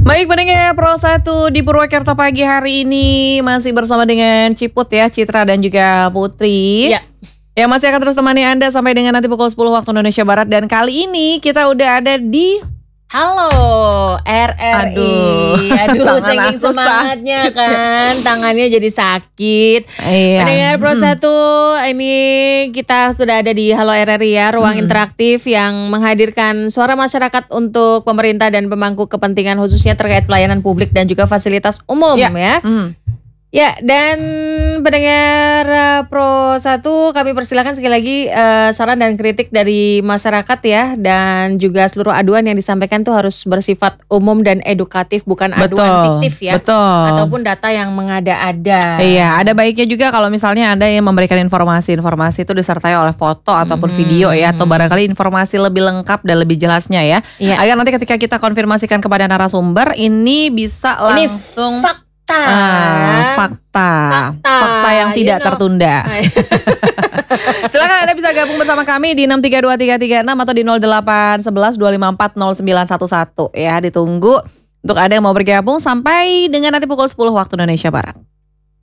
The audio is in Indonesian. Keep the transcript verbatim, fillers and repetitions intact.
Baik pendengar Pro satu di Purwakarta pagi hari ini masih bersama dengan Ciput ya, Citra dan juga Putri. Ya. Yang masih akan terus temani Anda sampai dengan nanti pukul sepuluh waktu Indonesia Barat. Dan kali ini kita udah ada di Halo R R I. Aduh, Aduh tangan saking aku semangatnya sakit. kan, tangannya jadi sakit. Iya. Pendengar Pro Hmm. satu, ini kita sudah ada di Halo R R I ya, ruang Hmm. interaktif yang menghadirkan suara masyarakat untuk pemerintah dan pemangku kepentingan khususnya terkait pelayanan publik dan juga fasilitas umum Ya. ya. Hmm. Ya, dan pendengar uh, Pro satu, kami persilakan sekali lagi uh, saran dan kritik dari masyarakat ya, dan juga seluruh aduan yang disampaikan itu harus bersifat umum dan edukatif, bukan aduan Betul. fiktif ya, Betul. ataupun data yang mengada-ada. Iya, ada baiknya juga kalau misalnya ada yang memberikan informasi-informasi itu disertai oleh foto ataupun Mhm. video ya, atau barangkali informasi lebih lengkap dan lebih jelasnya ya. Iya. Agar nanti ketika kita konfirmasikan kepada narasumber ini bisa Ini langsung fakta. Ah, fakta. Fakta. Fakta yang You tidak know. tertunda. Silakan Anda bisa gabung bersama kami di enam tiga dua tiga tiga enam atau di nol delapan satu satu dua lima empat nol sembilan satu satu ya. Ditunggu untuk Anda yang mau bergabung sampai dengan nanti pukul sepuluh waktu Indonesia Barat.